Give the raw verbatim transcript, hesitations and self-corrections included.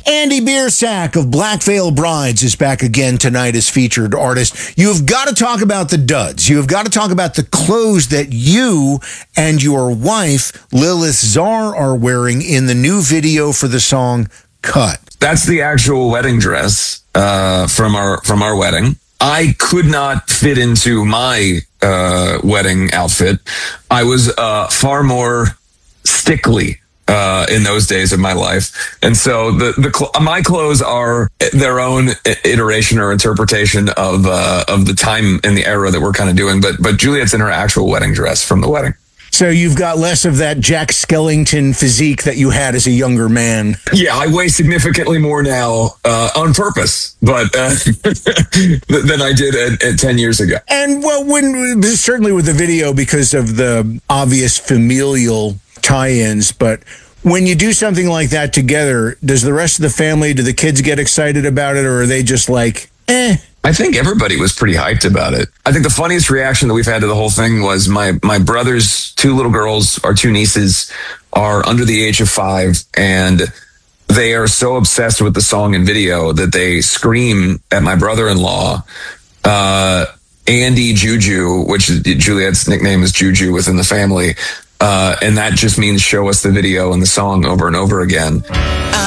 Andy Biersack of Black Veil Brides is back again tonight as featured artist. You've got to talk about the duds. You've got to talk about the clothes that you and your wife, Lilith Czar, are wearing in the new video for the song Cut. That's the actual wedding dress uh, from our from our wedding. I could not fit into my uh, wedding outfit. I was uh, far more stickly Uh, in those days of my life. And so the, the, cl- my clothes are their own iteration or interpretation of, uh, of the time and the era that we're kind of doing. But, but Juliet's in her actual wedding dress from the wedding. So you've got less of that Jack Skellington physique that you had as a younger man. Yeah, I weigh significantly more now, uh, on purpose, but, uh, than I did at, at ten years ago. And well, when, certainly with the video because of the obvious familial tie-ins, but when you do something like that together, does the rest of the family, do the kids get excited about it, or are they just like, eh? I think everybody was pretty hyped about it. I think the funniest reaction that we've had to the whole thing was my my brother's two little girls, our two nieces, are under the age of five, and they are so obsessed with the song and video that they scream at my brother-in-law, uh, Andy Juju, which is Juliet's nickname is Juju within the family. Uh, and that just means show us the video and the song over and over again.